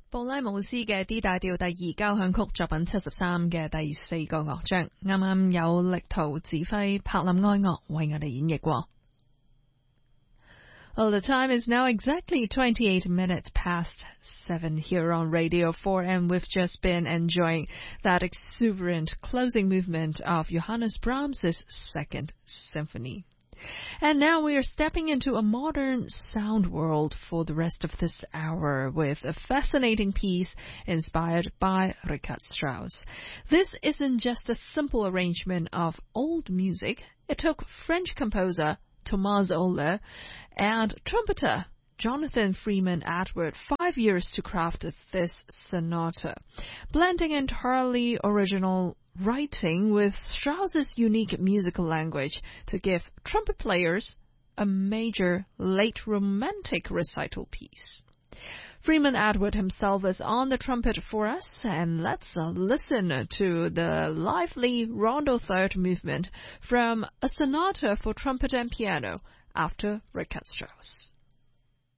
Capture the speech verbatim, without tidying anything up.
布拉姆斯嘅 D 大調第二交響曲作品七十三嘅第四個樂章，啱啱有力圖指揮柏林愛樂為我哋演繹過。Well, the time is now exactly twenty-eight minutes past seven here on Radio four, and we've just been enjoying that exuberant closing movement of Johannes Brahms's Second Symphony. And now we are stepping into a modern sound world for the rest of this hour with a fascinating piece inspired by Richard Strauss. This isn't just a simple arrangement of old music. It took French composer Thomas Ohle and trumpeter Jonathan Freeman Atwood five years to craft this sonata, blending entirely original writing with Strauss's unique musical language to give trumpet players a major late romantic recital piece. Freeman Atwood himself is on the trumpet for us, and let's uh, listen to the lively rondo third movement from a sonata for trumpet and piano after Richard Strauss.